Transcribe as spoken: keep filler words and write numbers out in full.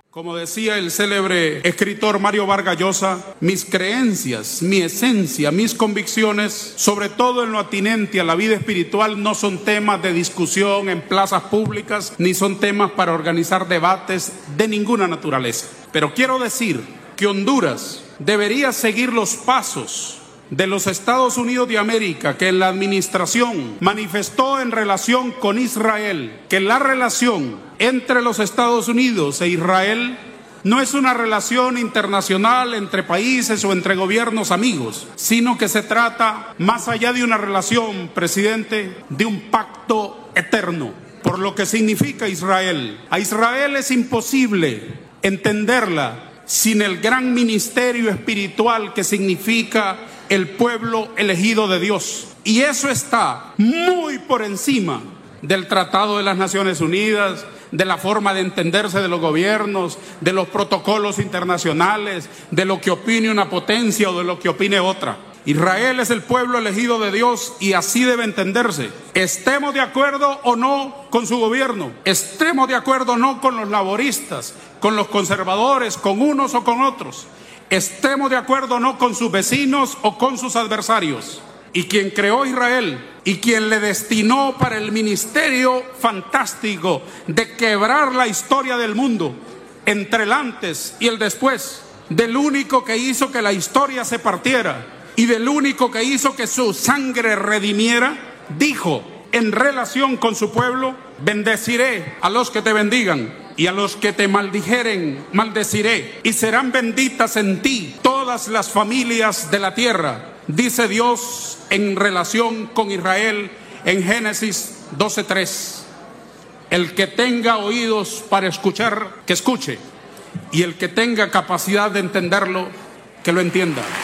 Como decía el célebre escritor Mario Vargas Llosa, mis creencias, mi esencia, mis convicciones, sobre todo en lo atinente a la vida espiritual, no son temas de discusión en plazas públicas, ni son temas para organizar debates de ninguna naturaleza. Pero quiero decir que Honduras debería seguir los pasos de los Estados Unidos de América, que en la administración manifestó en relación con Israel que la relación entre los Estados Unidos e Israel no es una relación internacional entre países o entre gobiernos amigos, sino que se trata, más allá de una relación, presidente, de un pacto eterno, por lo que significa Israel. A Israel es imposible entenderla sin el gran ministerio espiritual que significa el pueblo elegido de Dios. Y eso está muy por encima del Tratado de las Naciones Unidas, de la forma de entenderse de los gobiernos, de los protocolos internacionales, de lo que opine una potencia o de lo que opine otra. Israel es el pueblo elegido de Dios y así debe entenderse. Estemos de acuerdo o no con su gobierno, estemos de acuerdo o no con los laboristas, con los conservadores, con unos o con otros, estemos de acuerdo o no con sus vecinos o con sus adversarios. Y quien creó Israel y quien le destinó para el ministerio fantástico de quebrar la historia del mundo entre el antes y el después, del único que hizo que la historia se partiera y del único que hizo que su sangre redimiera, dijo en relación con su pueblo: bendeciré a los que te bendigan y a los que te maldijeren maldeciré, y serán benditas en ti todas las familias de la tierra, dice Dios en relación con Israel en Génesis doce tres. El que tenga oídos para escuchar, que escuche, y el que tenga capacidad de entenderlo, que lo entienda.